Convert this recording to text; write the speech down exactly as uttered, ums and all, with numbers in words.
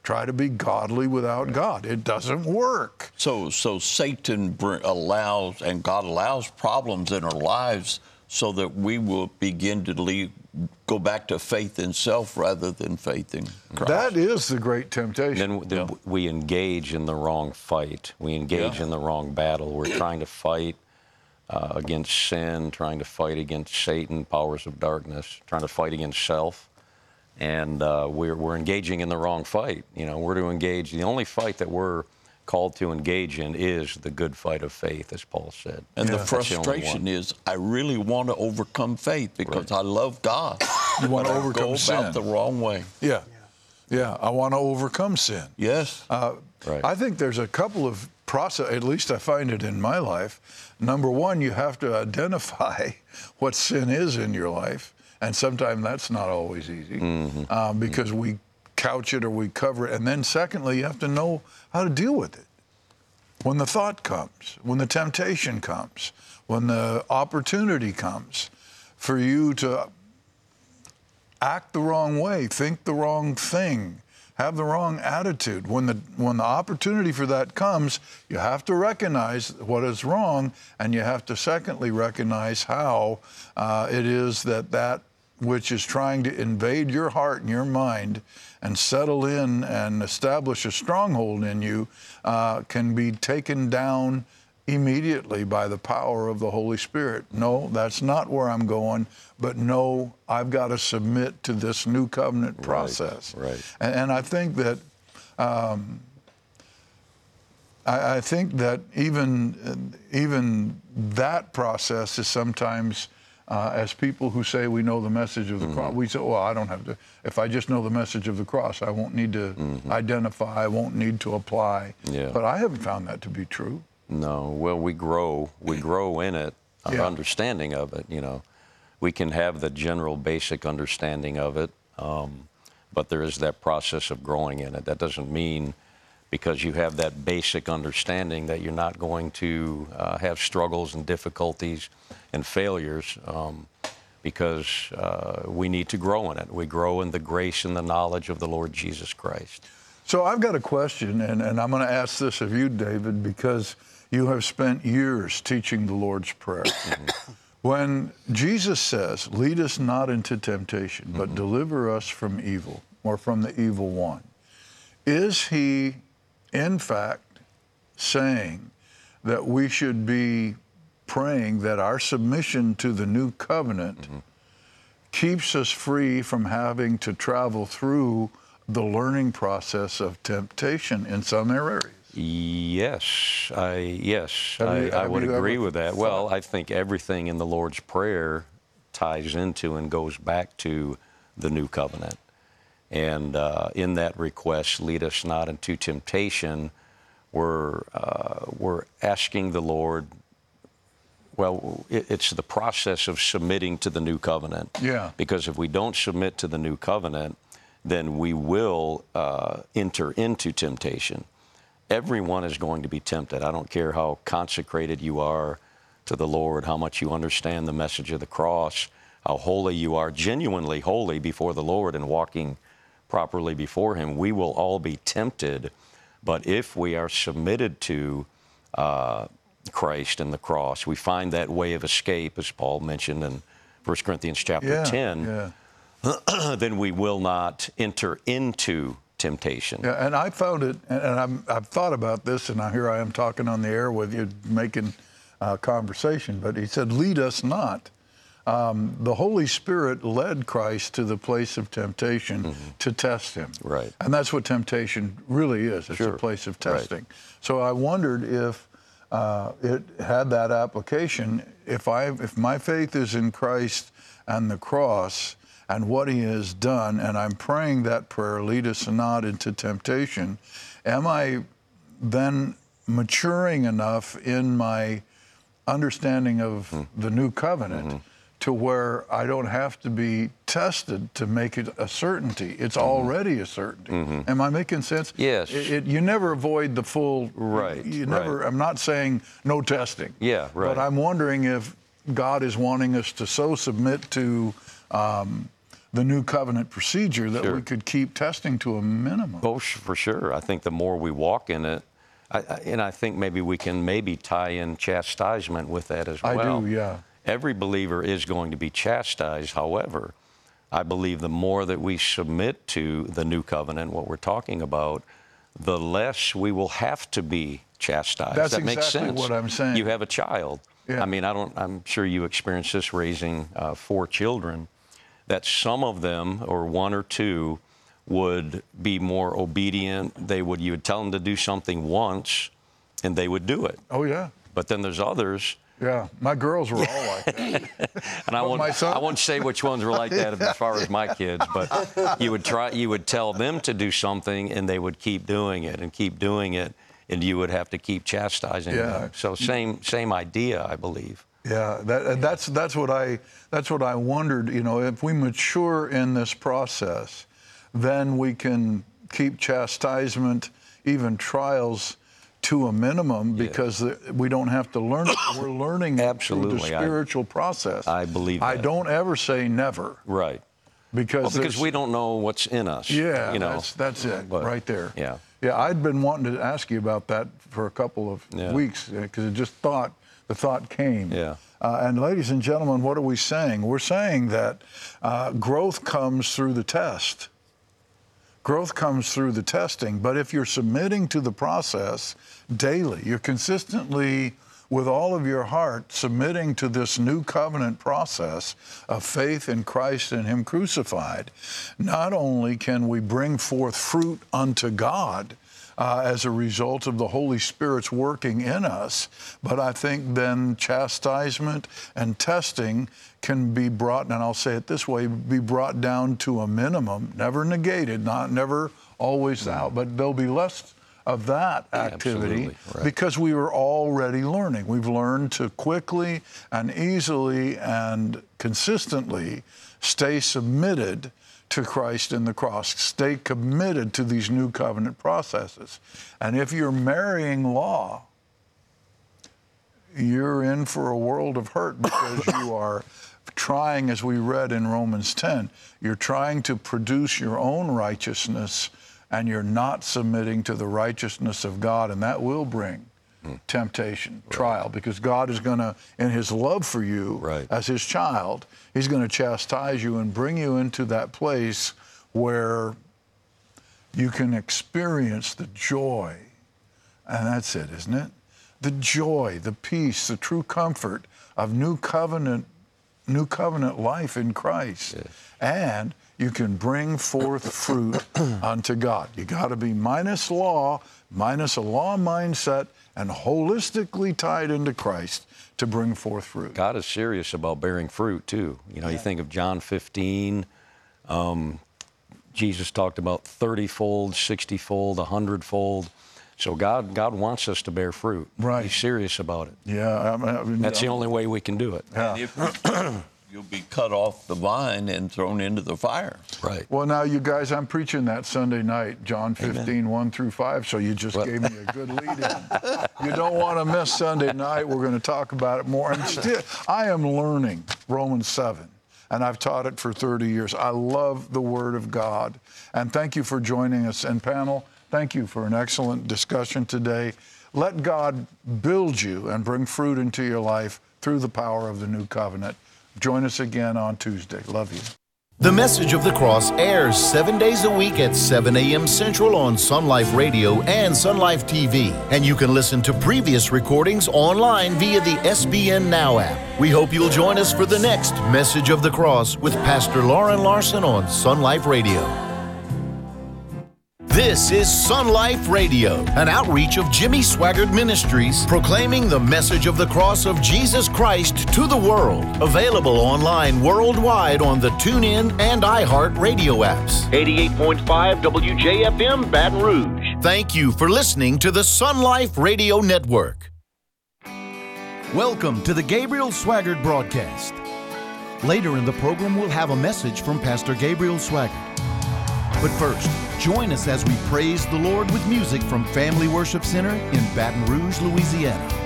try to be godly without God. It doesn't work. So, so Satan br- allows, and God allows problems in our lives so that we will begin to leave, go back to faith in self rather than faith in Christ. That is the great temptation. Then, then Yeah. we engage in the wrong fight. We engage Yeah. in the wrong battle. We're trying to fight uh, against sin, trying to fight against Satan, powers of darkness, trying to fight against self. And uh, we're, we're engaging in the wrong fight. You know, we're to engage. The only fight that we're called to engage in is the good fight of faith, as Paul said. And Yeah. the That's the only frustration one. is, I really want to overcome faith because I love God. You want to but I overcome go sin. about the wrong way. Yeah. Yeah, I want to overcome sin. Yes. Uh, Right. I think there's a couple of process, at least I find it in my life. Number one, you have to identify what sin is in your life. And sometimes that's not always easy Mm-hmm. uh, because we couch it or we cover it. And then secondly, you have to know how to deal with it. When the thought comes, when the temptation comes, when the opportunity comes for you to act the wrong way, think the wrong thing, have the wrong attitude. When the when the opportunity for that comes, you have to recognize what is wrong, and you have to secondly recognize how uh, it is that that which is trying to invade your heart and your mind and settle in and establish a stronghold in you uh, can be taken down immediately by the power of the Holy Spirit. No, that's not where I'm going, but no, I've got to submit to this new covenant process. right. And, and I think that um, I, I think that even even that process is sometimes, uh, as people who say we know the message of the Mm-hmm. cross, we say, well, I don't have to. If I just know the message of the cross, I won't need to Mm-hmm. identify. I won't need to apply. Yeah. But I haven't found that to be true. No, well, we grow, we grow in it, our Yeah. understanding of it, you know. We can have the general basic understanding of it, um, but there is that process of growing in it. That doesn't mean because you have that basic understanding that you're not going to uh, have struggles and difficulties and failures, um, because uh, we need to grow in it. We grow in the grace and the knowledge of the Lord Jesus Christ. So I've got a question, and, and I'm going to ask this of you, David, because you have spent years teaching the Lord's Prayer. When Jesus says, lead us not into temptation, but deliver us from evil, or from the evil one, is he, in fact, saying that we should be praying that our submission to the new covenant keeps us free from having to travel through the learning process of temptation in some areas? Yes, I yes, Have I, you- I have would you agree ever with that. thought- Well, I think everything in the Lord's Prayer ties into and goes back to the new covenant. And uh, in that request, lead us not into temptation, we're, uh, we're asking the Lord, well, it, it's the process of submitting to the new covenant. Yeah. Because if we don't submit to the new covenant, then we will uh, enter into temptation. Everyone is going to be tempted. I don't care how consecrated you are to the Lord, how much you understand the message of the cross, how holy you are, genuinely holy before the Lord and walking properly before Him. We will all be tempted, but if we are submitted to uh, Christ and the cross, we find that way of escape, as Paul mentioned in First Corinthians chapter Yeah, ten, yeah. then we will not enter into temptation. Yeah, and I found it, and, and I'm, I've thought about this, and I, here I am talking on the air with you, making uh, conversation, but he said, lead us not. Um, the Holy Spirit led Christ to the place of temptation to test him. Right. And that's what temptation really is. It's Sure. a place of Right. testing. So I wondered if uh, it had that application. If I, if my faith is in Christ and the cross and what he has done, and I'm praying that prayer, lead us not into temptation, am I then maturing enough in my understanding of Mm-hmm. the new covenant mm-hmm. to where I don't have to be tested to make it a certainty? It's mm-hmm. already a certainty. Mm-hmm. Am I making sense? Yes. It, it, you never avoid the full. Right, You never. right. I'm not saying no testing. Yeah, right. But I'm wondering if God is wanting us to so submit to um, the new covenant procedure, that Sure. we could keep testing to a minimum. Oh, sh- for sure. I think the more we walk in it, I, I, and I think maybe we can maybe tie in chastisement with that as I well. do, yeah. Every believer is going to be chastised. However, I believe the more that we submit to the new covenant, what we're talking about, the less we will have to be chastised. That's that makes exactly sense. what I'm saying. You have a child. Yeah. I mean, I don't. I'm sure you experienced this raising uh, four children. That some of them, or one or two, would be more obedient. They would. You would tell them to do something once, and they would do it. Oh, yeah. But then there's others. Yeah, my girls were all like that. And I But won't, my son- I won't say which ones were like that as far as my kids, but you would try, you would tell them to do something, and they would keep doing it and keep doing it, and you would have to keep chastising Yeah. them. So same same idea, I believe. Yeah, that, and that's that's what I that's what I wondered. You know, if we mature in this process, then we can keep chastisement, even trials, to a minimum, because the, we don't have to learn it. We're learning it through Absolutely. the I- spiritual process. I believe I that. don't ever say never, Right. because Well, because there's- we don't know what's in us. Yeah, you know. that's that's it But, right there. yeah. Yeah, I'd been wanting to ask you about that for a couple of Yeah. weeks, because it just thought the thought came. Yeah. Uh, and ladies and gentlemen, what are we saying? We're saying that uh, growth comes through the test. Growth comes through the testing, but if you're submitting to the process daily, you're consistently, with all of your heart, submitting to this new covenant process of faith in Christ and Him crucified, not only can we bring forth fruit unto God uh, as a result of the Holy Spirit's working in us, but I think then chastisement and testing can be brought, and I'll say it this way, be brought down to a minimum, never negated, not never always out, but there'll be less of that activity, Absolutely, right. because we were already learning. We've learned to quickly and easily and consistently stay submitted to Christ in the cross, stay committed to these new covenant processes. And if you're marrying law, you're in for a world of hurt, because you are trying, as we read in Romans ten, you're trying to produce your own righteousness, and you're not submitting to the righteousness of God, and that will bring temptation, trial, because God is going to, in His love for you Right. as His child, He's going to chastise you and bring you into that place where you can experience the joy. And that's it, isn't it? The joy, the peace, the true comfort of new covenant, new covenant life in Christ. Yes. And you can bring forth fruit unto God. You got to be minus law, minus a law mindset, and holistically tied into Christ to bring forth fruit. God is serious about bearing fruit too. You know, you think of John fifteen. Um, Jesus talked about thirty-fold, sixty-fold, one hundred-fold. So God, God wants us to bear fruit. Right. He's serious about it. Yeah, I mean, I mean, That's the only way we can do it. Yeah. And if you'll be cut off the vine and thrown into the fire. Right. Well, now, you guys, I'm preaching that Sunday night, John fifteen, one through five, so you just Well- gave me a good lead-in. You don't want to miss Sunday night. We're going to talk about it more. And still, I am learning Romans seven, and I've taught it for thirty years. I love the Word of God. And thank you for joining us. And panel, thank you for an excellent discussion today. Let God build you and bring fruit into your life through the power of the new covenant. Join us again on Tuesday. Love you. The Message of the Cross airs seven days a week at seven a.m. Central on Sun Life Radio and Sun Life T V. And you can listen to previous recordings online via the S B N Now app. We hope you'll join us for the next Message of the Cross with Pastor Lauren Larson on Sun Life Radio. This is Sun Life Radio, an outreach of Jimmy Swaggart Ministries, proclaiming the message of the cross of Jesus Christ to the world. Available online worldwide on the TuneIn and iHeart radio apps. eighty-eight point five W J F M Baton Rouge. Thank you for listening to the Sun Life Radio Network. Welcome to the Gabriel Swaggart broadcast. Later in the program, we'll have a message from Pastor Gabriel Swaggart. But first, join us as we praise the Lord with music from Family Worship Center in Baton Rouge, Louisiana.